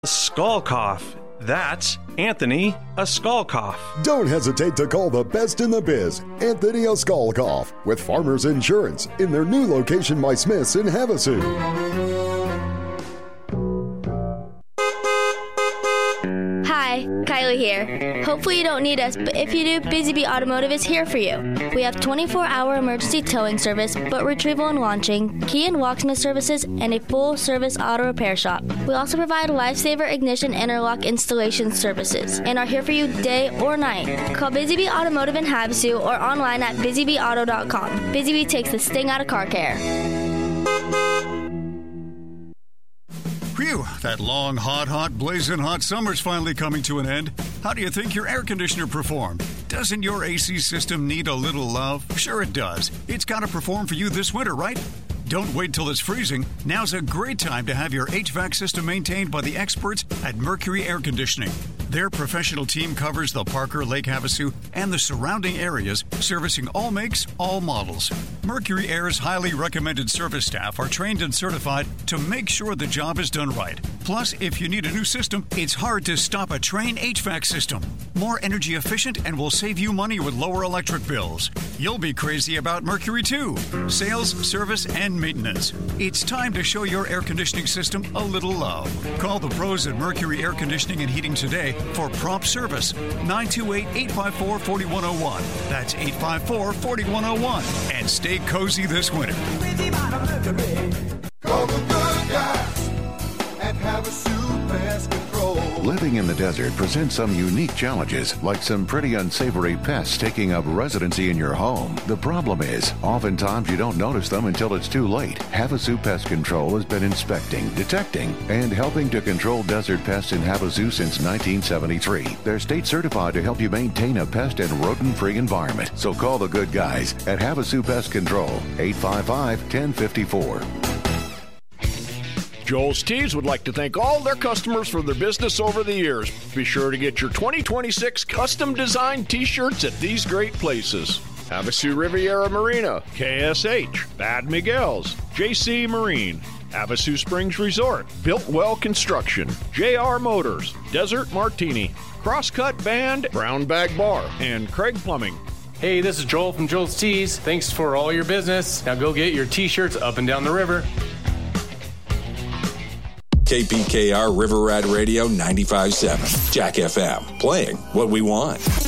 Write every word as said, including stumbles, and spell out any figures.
Skolkoff. That's Anthony Skolkoff. Don't hesitate to call the best in the biz, Anthony Skolkoff, with Farmers Insurance in their new location by Smith's in Havasu. Hi, Kylie here. Hopefully you don't need us, but if you do, Busy Bee Automotive is here for you. We have twenty-four hour emergency towing service, boat retrieval and launching, key and locksmith services, and a full-service auto repair shop. We also provide Lifesaver ignition interlock installation services and are here for you day or night. Call Busy Bee Automotive in Havasu or online at busy bee auto dot com. Busy Bee takes the sting out of car care. Phew, that long, hot, hot, blazing hot summer's finally coming to an end. How do you think your air conditioner performed? Doesn't your A C system need a little love? Sure it does. It's got to perform for you this winter, right? Don't wait till it's freezing. Now's a great time to have your H V A C system maintained by the experts at Mercury Air Conditioning. Their professional team covers the Parker, Lake Havasu, and the surrounding areas, servicing all makes, all models. Mercury Air's highly recommended service staff are trained and certified to make sure the job is done right. Plus, if you need a new system, it's hard to stop a Trane H V A C system. More energy efficient and will save you money with lower electric bills. You'll be crazy about Mercury too. Sales, service, and maintenance. It's time to show your air conditioning system a little love. Call the pros at Mercury Air Conditioning and Heating today for prompt service. nine two eight, eight five four, four one zero one. That's eight five four, four one zero one. And stay cozy this winter. Call the good guys at Havasu Pest Control. Living in the desert presents some unique challenges, like some pretty unsavory pests taking up residency in your home. The problem is, oftentimes you don't notice them until it's too late. Havasu Pest Control has been inspecting, detecting, and helping to control desert pests in Havasu since nineteen seventy-three. They're state certified to help you maintain a pest and rodent-free environment. So call the good guys at Havasu Pest Control, eight five five, one zero five four. Joel's Tees would like to thank all their customers for their business over the years. Be sure to get your twenty twenty-six custom designed t-shirts at these great places: Havasu Riviera Marina, K S H, Bad Miguel's, J C Marine, Havasu Springs Resort, Built Well Construction, J R Motors, Desert Martini, Crosscut Band, Brown Bag Bar, and Craig Plumbing. Hey, this is Joel from Joel's Tees. Thanks for all your business. Now go get your t-shirts up and down the river. K P K R River Rat Radio ninety-five point seven, Jack F M, playing what we want.